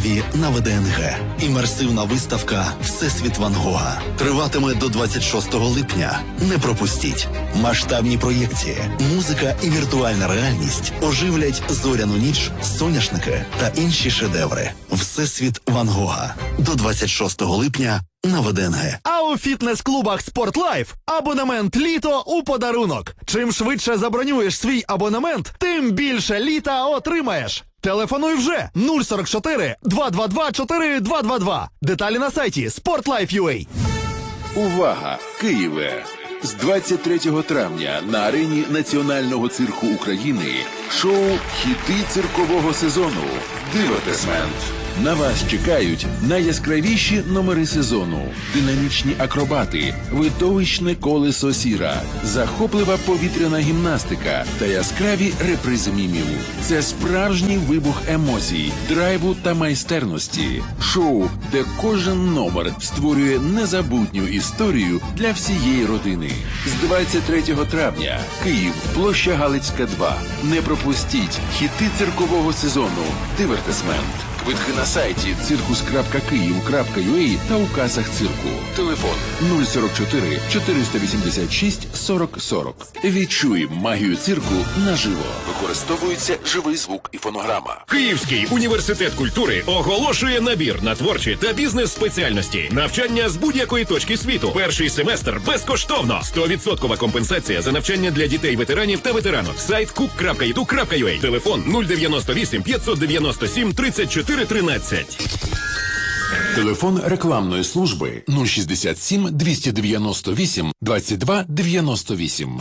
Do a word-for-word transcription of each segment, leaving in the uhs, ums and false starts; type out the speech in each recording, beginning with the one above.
Києві на Ве Де Ен Ге. Імерсивна виставка «Всесвіт Ван Гога» триватиме до двадцять шостого липня. Не пропустіть. Масштабні проєкції, музика і віртуальна реальність оживлять зоряну ніч, соняшники та інші шедеври. «Всесвіт Ван Гога» до двадцять шостого липня на Ве Де Ен Ге. А у фітнес-клубах «Спортлайф» абонемент «Літо» у подарунок. Чим швидше забронюєш свій абонемент, тим більше літа отримаєш. Телефонуй вже нуль сорок чотири два два два чотири два два два. Деталі на сайті спортлайф крапка ю а. Увага! Києве! З двадцять третього травня на арені Національного цирку України шоу «Хіти циркового сезону» «Дивертисмент». На вас чекають найяскравіші номери сезону, динамічні акробати, видовищне колесо сіра, захоплива повітряна гімнастика та яскраві репризи мімів. Це справжній вибух емоцій, драйву та майстерності. Шоу, де кожен номер створює незабутню історію для всієї родини. З двадцять третього травня Київ, площа Галицька, два. Не пропустіть хіти циркового сезону «Дивертисмент». Квитки на сайті циркус крапка київ крапка ю а та у касах цирку. Телефон нуль сорок чотири чотириста вісімдесят шість сорок сорок. Відчуй магію цирку наживо. Використовується живий звук і фонограма. Київський університет культури оголошує набір на творчі та бізнес-спеціальності. Навчання з будь-якої точки світу. Перший семестр безкоштовно. сто відсотків компенсація за навчання для дітей-ветеранів та ветеранок. Сайт кук крапка і ду крапка ю а. Телефон нуль дев'яносто вісім п'ятсот дев'яносто сім тридцять чотири тринадцять. Телефон рекламної служби нуль шістдесят сім двісті дев'яносто вісім двадцять два дев'яносто вісім.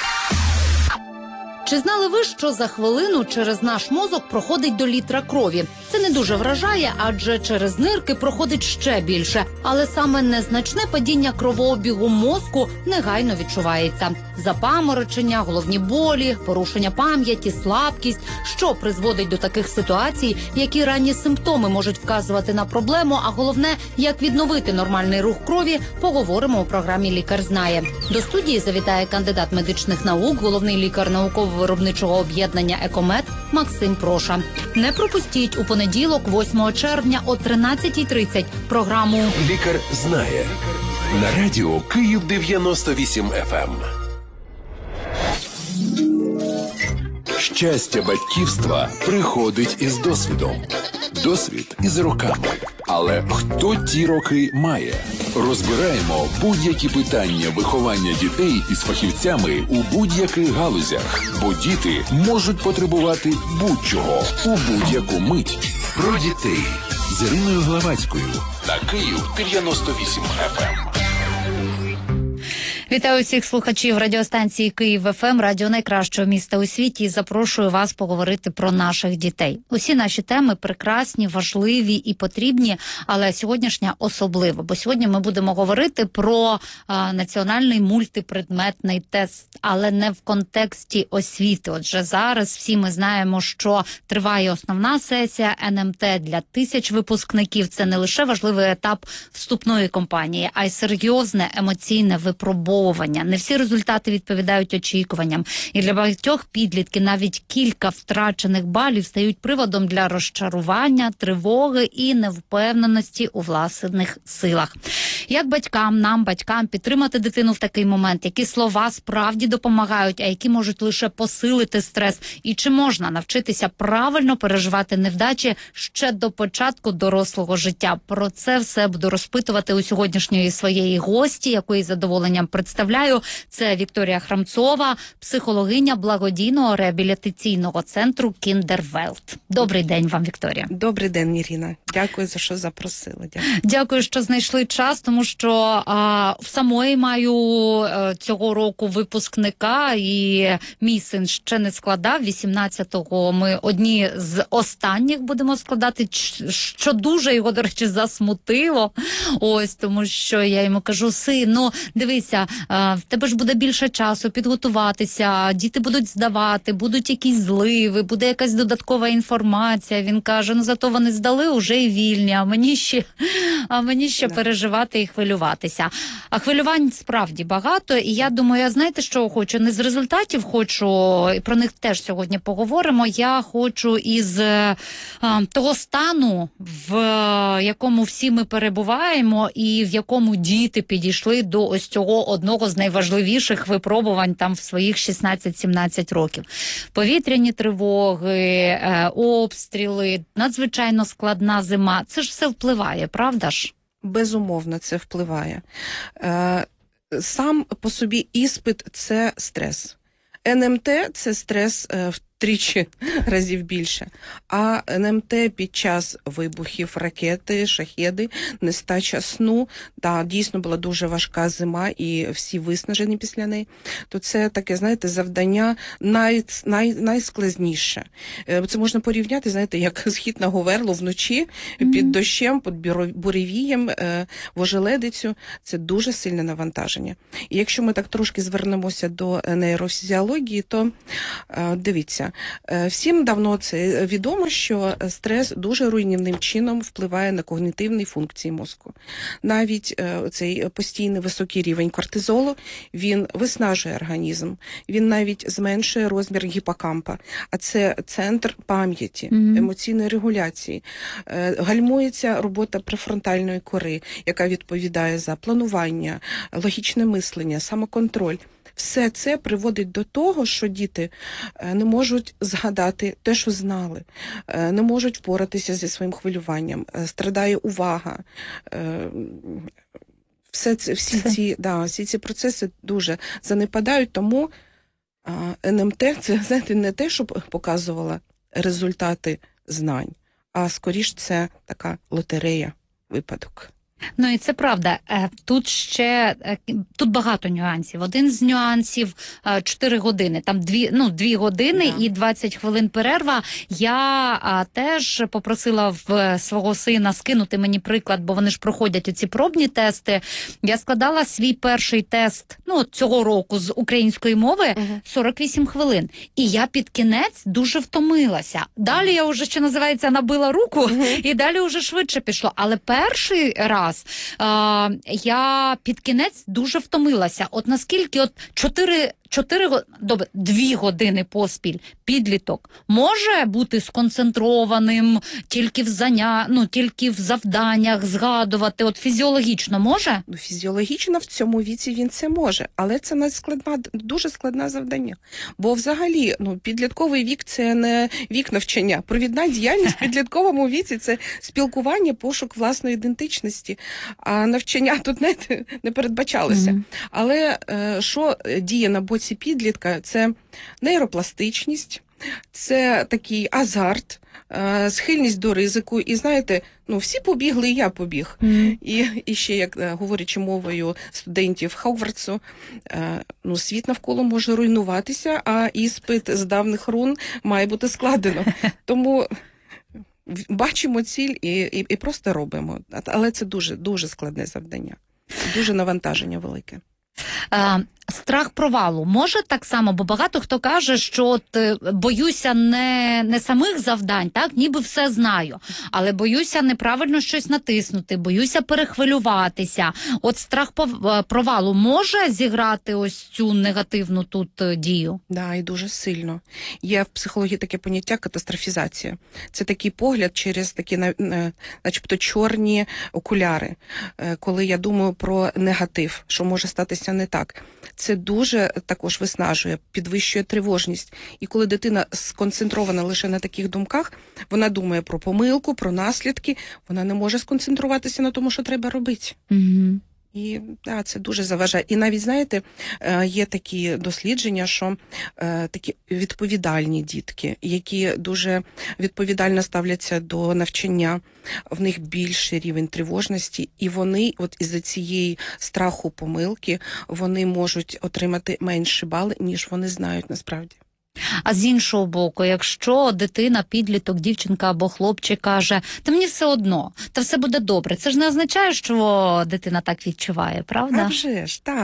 Чи знали ви, що за хвилину через наш мозок проходить до літра крові? Це не дуже вражає, адже через нирки проходить ще більше. Але саме незначне падіння кровообігу мозку негайно відчувається. Запаморочення, головні болі, порушення пам'яті, слабкість. Що призводить до таких ситуацій, які ранні симптоми можуть вказувати на проблему, а головне, як відновити нормальний рух крові, поговоримо у програмі «Лікар знає». До студії завітає кандидат медичних наук, головний лікар науково-виробничого об'єднання «Екомед» Максим Проша. Не пропустіть у понеділок, восьмого червня о тринадцятій тридцять програму «Лікар знає» на радіо Київ дев'яносто вісім еф ем. Щастя батьківства приходить із досвідом. Досвід із роками. Але хто ті роки має? Розбираємо будь-які питання виховання дітей із фахівцями у будь-яких галузях. Бо діти можуть потребувати будь-чого у будь-яку мить. Про дітей з Іриною Главацькою на Київ дев'яносто вісім еф ем. Вітаю всіх слухачів радіостанції Київ еф ем, радіо найкращого міста у світі, і запрошую вас поговорити про наших дітей. Усі наші теми прекрасні, важливі і потрібні, але сьогоднішня особлива, бо сьогодні ми будемо говорити про а, національний мультипредметний тест, але не в контексті освіти. Отже, зараз всі ми знаємо, що триває основна сесія ен ем те для тисяч випускників. Це не лише важливий етап вступної кампанії, а й серйозне емоційне випробування. Не всі результати відповідають очікуванням. І для багатьох підлітків навіть кілька втрачених балів стають приводом для розчарування, тривоги і невпевненості у власних силах. Як батькам, нам, батькам, підтримати дитину в такий момент? Які слова справді допомагають, а які можуть лише посилити стрес? І чи можна навчитися правильно переживати невдачі ще до початку дорослого життя? Про це все буду розпитувати у сьогоднішньої своєї гості, якої з задоволенням представляю. Це Вікторія Храмцова, психологиня благодійного реабілітаційного центру «Кіндервелт». Добрий день вам, Вікторія. Добрий день, Ірина. Дякую за що запросили. Дякую, Дякую, що знайшли час, тому що а, самої маю а, цього року випускника, і мій син ще не складав. вісімнадцятого ми одні з останніх будемо складати, що дуже його, до речі, засмутило. Ось, тому що я йому кажу: син, ну, дивися, а, в тебе ж буде більше часу підготуватися, діти будуть здавати, будуть якісь зливи, буде якась додаткова інформація. Він каже: ну, зато вони здали, уже і вільні, а мені ще, а мені ще переживати і і хвилюватися. А хвилювань справді багато, і я думаю, я знаєте, що хочу? Не з результатів хочу, і про них теж сьогодні поговоримо, я хочу із е, того стану, в е, якому всі ми перебуваємо, і в якому діти підійшли до ось цього одного з найважливіших випробувань там в своїх шістнадцять-сімнадцять років. Повітряні тривоги, е, обстріли, надзвичайно складна зима. Це ж все впливає, правда ж? Безумовно, це впливає. Е, сам по собі іспит – це стрес. ен ем те – це стрес е, втричі разів більше. А ен ем те під час вибухів ракети, шахеди, нестача сну, да, дійсно була дуже важка зима і всі виснажені після неї, то це таке, знаєте, завдання най, най, найскладніше. Е, Це можна порівняти, знаєте, як схід на Говерлу вночі mm-hmm. під дощем, під буревієм, е, в ожеледицю. Це дуже сильне навантаження. І якщо ми так трошки звернемося до нейрофізіології, то е, дивіться, всім давно це відомо, що стрес дуже руйнівним чином впливає на когнітивні функції мозку. Навіть цей постійний високий рівень кортизолу, він виснажує організм, він навіть зменшує розмір гіпокампа, а це центр пам'яті, mm-hmm. емоційної регуляції. Гальмується робота префронтальної кори, яка відповідає за планування, логічне мислення, самоконтроль. Все це приводить до того, що діти не можуть згадати те, що знали, не можуть впоратися зі своїм хвилюванням, страдає увага. Все це, всі, ці, да, всі ці процеси дуже занепадають, тому ен ем те – це, знаєте, не те, щоб показувало результати знань, а скоріш це така лотерея, випадок. Ну і це правда. Тут ще тут багато нюансів. Один з нюансів чотири години, там дві, ну, дві години да. і двадцять хвилин перерва. Я а, теж попросила в свого сина скинути мені приклад, бо вони ж проходять оці пробні тести. Я складала свій перший тест, ну, цього року з української мови угу. сорок вісім хвилин. І я під кінець дуже втомилася. Далі я вже, що називається, набила руку, угу. і далі вже швидше пішло. Але перший раз А, я під кінець дуже втомилася. От наскільки от чотири, чотири, добре, дві години поспіль підліток може бути сконцентрованим тільки в заня... ну, тільки в завданнях, згадувати, от фізіологічно може? Ну, фізіологічно в цьому віці він це може, але це надскладна, дуже складне завдання. Бо взагалі, ну, підлітковий вік – це не вік навчання. Провідна діяльність в підлітковому віці – це спілкування, пошук власної ідентичності. А навчання тут не, не передбачалося. Mm-hmm. Але е, що діє на боці підлітка? Це нейропластичність, це такий азарт, е, схильність до ризику. І знаєте, ну всі побігли, і я побіг. Mm-hmm. І, і ще, як е, говорячи мовою студентів Хогвартсу, е, ну світ навколо може руйнуватися, а іспит з давних рун має бути складено. Тому бачимо ціль і, і, і просто робимо. Але це дуже, дуже складне завдання. Дуже навантаження велике. А, страх провалу може так само, бо багато хто каже, що от, боюся не, не самих завдань, так, ніби все знаю, але боюся неправильно щось натиснути, боюся перехвилюватися. От страх провалу може зіграти ось цю негативну тут дію? Да, і дуже сильно. Є в психології таке поняття катастрофізація. Це такий погляд через такі, начебто, чорні окуляри, коли я думаю про негатив, що може статися не так. Це дуже також виснажує, підвищує тривожність. І коли дитина сконцентрована лише на таких думках, вона думає про помилку, про наслідки, вона не може сконцентруватися на тому, що треба робити. Угу. І да, це дуже заважає. І навіть, знаєте, є такі дослідження, що е, такі відповідальні дітки, які дуже відповідально ставляться до навчання, в них більший рівень тривожності, і вони от із-за цієї страху помилки, вони можуть отримати менші бали, ніж вони знають насправді. А з іншого боку, якщо дитина, підліток, дівчинка або хлопчик каже, та мені все одно, та все буде добре, це ж не означає, що дитина так відчуває, правда? А вже ж, так.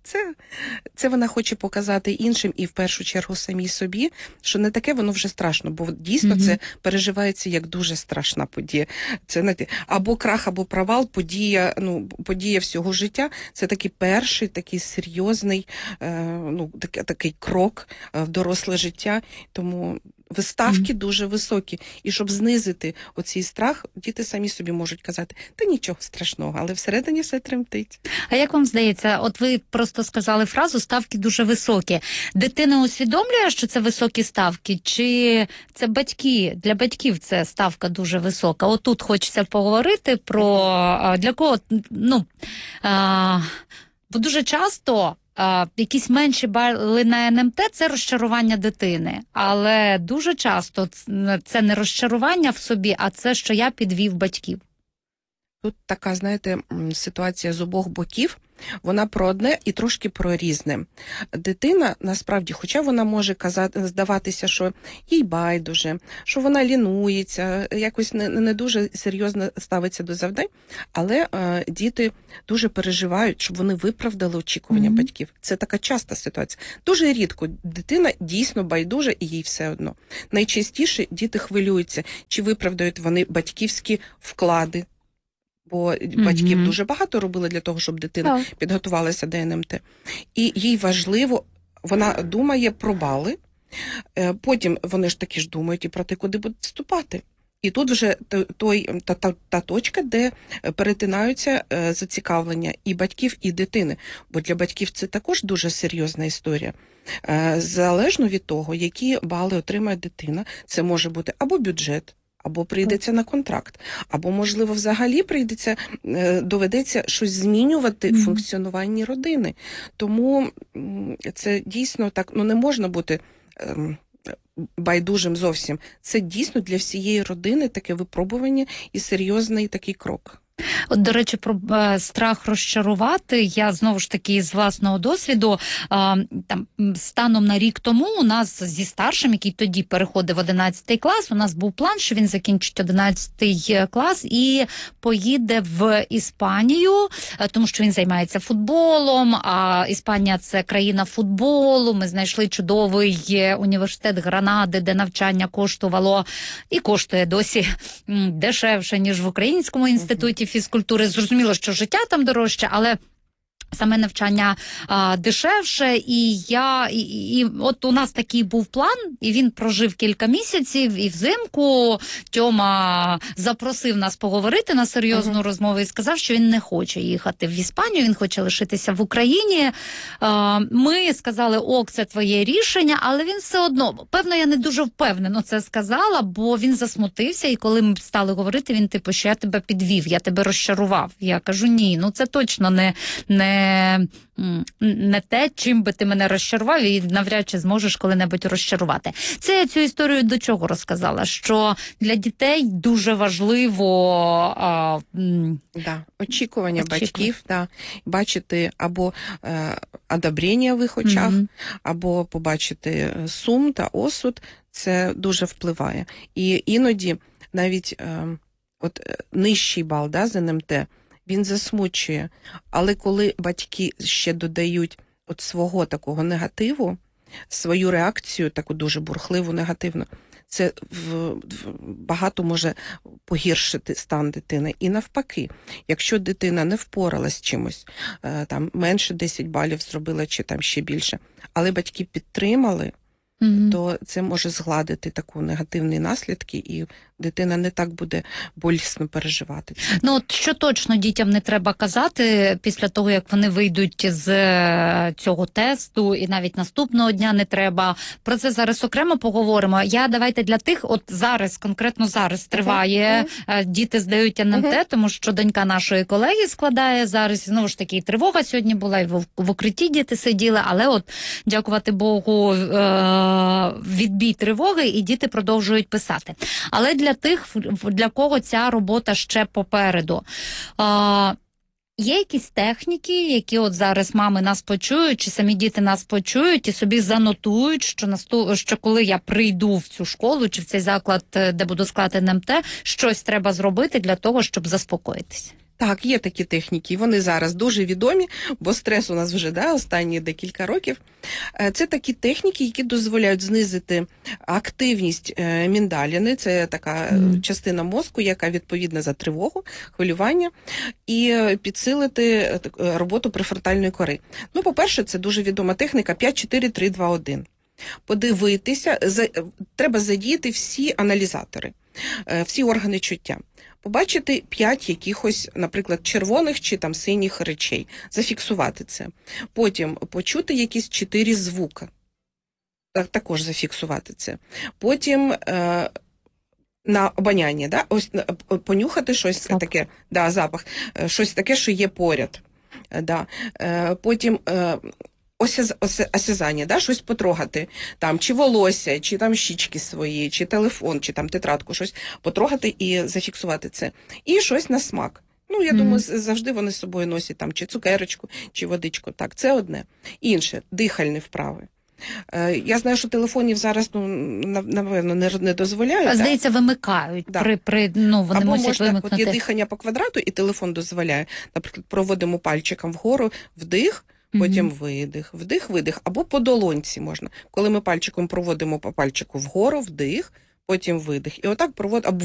Це, це вона хоче показати іншим і в першу чергу самій собі, що не таке воно вже страшно, бо дійсно mm-hmm. це переживається як дуже страшна подія. Це не або крах, або провал, подія, ну, подія всього життя. Це такий перший, такий серйозний, е, ну, такий, такий крок в доросле життя. Тому виставки mm-hmm. дуже високі. І щоб знизити оцей страх, діти самі собі можуть казати, та нічого страшного, але всередині все тремтить. А як вам здається, от ви просто сказали фразу «ставки дуже високі». Дитина усвідомлює, що це високі ставки, чи це батьки, для батьків це ставка дуже висока? От тут хочеться поговорити про для кого, ну, а, бо дуже часто Uh, якісь менші бали на ен ем те – це розчарування дитини. Але дуже часто це не розчарування в собі, а це, що я підвів батьків. Тут така, знаєте, ситуація з обох боків. Вона про одне і трошки про різне. Дитина, насправді, хоча вона може казати, здаватися, що їй байдуже, що вона лінується, якось не, не дуже серйозно ставиться до завдань, але е, діти дуже переживають, щоб вони виправдали очікування mm-hmm. батьків. Це така часта ситуація. Дуже рідко дитина дійсно байдужа і їй все одно. Найчастіше діти хвилюються, чи виправдають вони батьківські вклади, бо mm-hmm. батьків дуже багато робили для того, щоб дитина oh. підготувалася до ен ем те. І їй важливо, вона думає про бали, потім вони ж таки ж думають і про те, куди будуть вступати. І тут вже той, та, та, та точка, де перетинаються зацікавлення і батьків, і дитини. Бо для батьків це також дуже серйозна історія. Залежно від того, які бали отримає дитина, це може бути або бюджет, або прийдеться на контракт, або, можливо, взагалі прийдеться, доведеться щось змінювати в mm-hmm. функціонуванні родини. Тому це дійсно так, ну не можна бути ем, байдужим зовсім. Це дійсно для всієї родини таке випробування і серйозний такий крок. От, до речі, про е, страх розчарувати, я знову ж таки з власного досвіду, е, там, станом на рік тому у нас зі старшим, який тоді переходив в одинадцятий клас, у нас був план, що він закінчить одинадцятий клас і поїде в Іспанію, е, тому що він займається футболом, а Іспанія – це країна футболу, ми знайшли чудовий університет Гранади, де навчання коштувало і коштує досі м, дешевше, ніж в Українському інституті фізкультури. Зрозуміло, що життя там дорожче, але саме навчання а, дешевше, і я і, і от у нас такий був план, і він прожив кілька місяців, і взимку Тьома запросив нас поговорити на серйозну uh-huh. розмову і сказав, що він не хоче їхати в Іспанію, він хоче лишитися в Україні. А, ми сказали, ок, це твоє рішення, але він все одно, певно, я не дуже впевнено це сказала, бо він засмутився, і коли ми стали говорити, він типу, що я тебе підвів, я тебе розчарував. Я кажу, ні, ну це точно не, не Не, не те, чим би ти мене розчарував, і навряд чи зможеш коли-небудь розчарувати. Це я цю історію до чого розказала? Що для дітей дуже важливо а, да, очікування, очікування батьків, да, бачити або е, одобрення в їх очах, mm-hmm. або побачити сум та осуд, це дуже впливає. І іноді навіть е, от, нижчий бал, да, з ен ем те, він засмучує, але коли батьки ще додають от свого такого негативу, свою реакцію, таку дуже бурхливу, негативну, це в, в, багато може погіршити стан дитини. І навпаки, якщо дитина не впоралась з чимось, там менше десять балів зробила, чи там ще більше, але батьки підтримали, mm-hmm. то це може згладити таку негативні наслідки, і дитина не так буде болісно переживати. Ну от що точно дітям не треба казати після того, як вони вийдуть з цього тесту, і навіть наступного дня не треба. Про це зараз окремо поговоримо. Я давайте для тих, от зараз, конкретно зараз триває, uh-huh. діти здають ен ем те, uh-huh. тому що донька нашої колеги складає зараз, знову ж таки, тривога сьогодні була, і в, в укритті діти сиділи, але от, дякувати Богу, відбій тривоги, і діти продовжують писати. Але для тих, для кого ця робота ще попереду. А, є якісь техніки, які от зараз мами нас почують, чи самі діти нас почують і собі занотують, що, наступ, що коли я прийду в цю школу чи в цей заклад, де буду складати ен ем те, щось треба зробити для того, щоб заспокоїтися? Так, є такі техніки, і вони зараз дуже відомі, бо стрес у нас вже да, останні декілька років. Е, Це такі техніки, які дозволяють знизити активність е, міндаліни, це така Мгм. частина мозку, яка відповідна за тривогу, хвилювання, і е, підсилити е, так, е, роботу префронтальної кори. Ну, по-перше, це дуже відома техніка п'ять, чотири, три, два, один. Подивитися, за, треба задіяти всі аналізатори, е, всі органи чуття. Побачити п'ять якихось, наприклад, червоних чи там синіх речей, зафіксувати це. Потім почути якісь чотири звука, так, також зафіксувати це. Потім е, на обоняння, да? Ось е, понюхати щось Запах. таке, да, запах, е, щось таке, що є поряд. Е, Да. Е, потім е, осяз- осе- осязання, да? Щось потрогати, там, чи волосся, чи там щічки свої, чи телефон, чи там тетрадку, щось потрогати і зафіксувати це. І щось на смак. Ну, я Мгм. думаю, з- завжди вони з собою носять там чи цукерочку, чи водичку. Так, це одне. Інше дихальні вправи. Е, я знаю, що телефонів зараз, ну, нав- напевно, не, не дозволяють. А, да? здається, вимикають. Да. При, при, ну, вони Або мусять можна, от вимикнути. є дихання по квадрату, і телефон дозволяє. Наприклад, проводимо пальчиком вгору, вдих, потім Мгм. видих, вдих, видих. Або по долонці можна. Коли ми пальчиком проводимо по пальчику вгору, вдих, потім видих. І отак проводимо, або